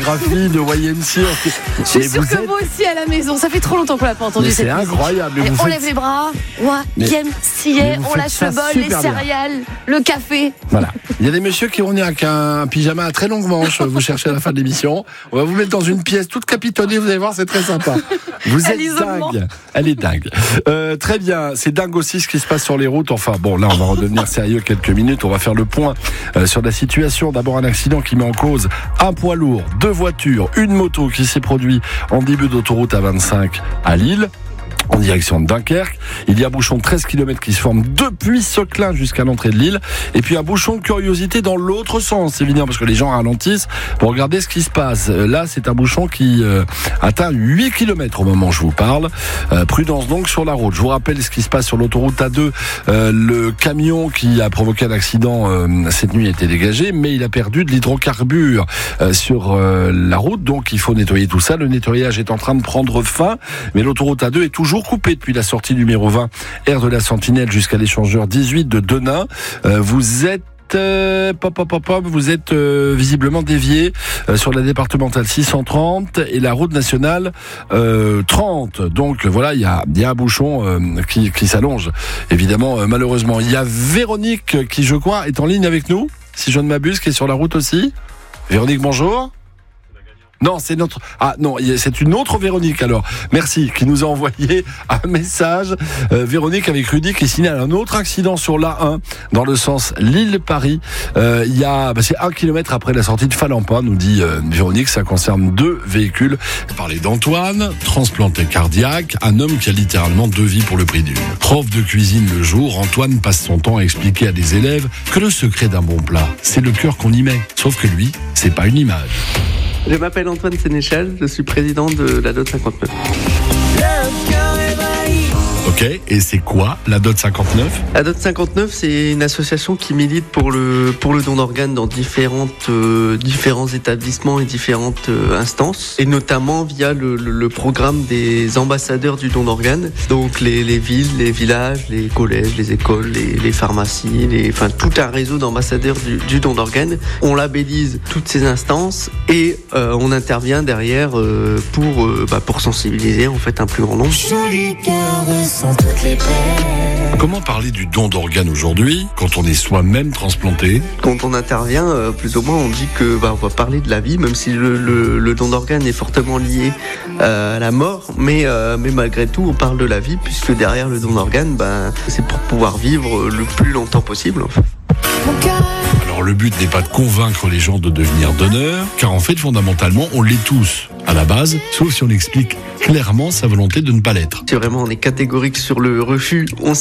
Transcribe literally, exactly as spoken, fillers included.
chorégraphie de Y M C. Je suis sûr que êtes... vous aussi à la maison, ça fait trop longtemps qu'on l'a pas entendu. Mais cette c'est musique. Incroyable. Allez, on faites... lève les bras, Y M C, on lâche le bol, les céréales, bien. Le café. Voilà. Il y a des messieurs qui vont venir avec un pyjama à très longue manche. Vous cherchez à la fin de l'émission. On va vous mettre dans une pièce toute capitonnée. Vous allez voir, c'est très sympa. Vous êtes dingue. Elle est dingue. Euh, très bien. C'est dingue aussi ce qui se passe sur les routes. Enfin bon, là, on va redevenir sérieux quelques minutes. On va faire le point euh, sur la situation. D'abord, un accident qui met en cause un poids lourd, deux voitures, une moto qui s'est produit en début d'autoroute A vingt-cinq à Lille, en direction de Dunkerque. Il y a un bouchon de treize kilomètres qui se forme depuis Seclin jusqu'à l'entrée de Lille. Et puis un bouchon de curiosité dans l'autre sens, évidemment, parce que les gens ralentissent pour regarder ce qui se passe. Là, c'est un bouchon qui euh, atteint huit kilomètres au moment où je vous parle. Euh, prudence donc sur la route. Je vous rappelle ce qui se passe sur l'autoroute A deux. Euh, le camion qui a provoqué un accident euh, cette nuit a été dégagé, mais il a perdu de l'hydrocarbure euh, sur euh, la route. Donc il faut nettoyer tout ça. Le nettoyage est en train de prendre fin, mais l'autoroute A deux est toujours coupé depuis la sortie numéro vingt, aire de la Sentinelle jusqu'à l'échangeur dix-huit de Denain. Euh, vous êtes Euh, pop, pop, pop, pop, vous êtes euh, visiblement dévié euh, sur la départementale six cent trente et la route nationale euh, trente. Donc voilà, il y a, y a un bouchon euh, qui, qui s'allonge. Évidemment, euh, malheureusement, il y a Véronique qui, je crois, est en ligne avec nous, si je ne m'abuse, qui est sur la route aussi. Véronique, bonjour. Non, c'est notre. Ah non, c'est une autre Véronique alors. Merci, qui nous a envoyé un message. Euh, Véronique avec Rudy qui signale un autre accident sur l'A un dans le sens Lille-Paris. Euh, il y a, bah, c'est un kilomètre après la sortie de Falampin, nous dit euh, Véronique. Ça concerne deux véhicules. Parler d'Antoine, transplanté cardiaque, un homme qui a littéralement deux vies pour le prix d'une. Prof de cuisine le jour, Antoine passe son temps à expliquer à des élèves que le secret d'un bon plat, c'est le cœur qu'on y met. Sauf que lui, c'est pas une image. Je m'appelle Antoine Sénéchal, je suis président de la D O T cinquante-neuf. Ok, et c'est quoi la D O T cinquante-neuf ? La D O T cinquante-neuf, c'est une association qui milite pour le, pour le don d'organes dans différentes, euh, différents établissements et différentes euh, instances, et notamment via le, le, le programme des ambassadeurs du don d'organes, donc les, les villes, les villages, les collèges, les écoles, les, les pharmacies, les, enfin tout un réseau d'ambassadeurs du, du don d'organes. On labellise toutes ces instances et euh, on intervient derrière euh, pour, euh, bah, pour sensibiliser en fait un plus grand nombre. Comment parler du don d'organes aujourd'hui quand on est soi-même transplanté ? Quand on intervient, euh, plus ou moins, on dit que bah, on va parler de la vie, même si le, le, le don d'organes est fortement lié euh, à la mort, mais, euh, mais malgré tout, on parle de la vie, puisque derrière le don d'organes, bah, c'est pour pouvoir vivre le plus longtemps possible. En fait. Alors le but n'est pas de convaincre les gens de devenir donneurs, car en fait, fondamentalement, on l'est tous à la base, sauf si on explique clairement sa volonté de ne pas l'être. Si vraiment on est catégorique sur le refus, on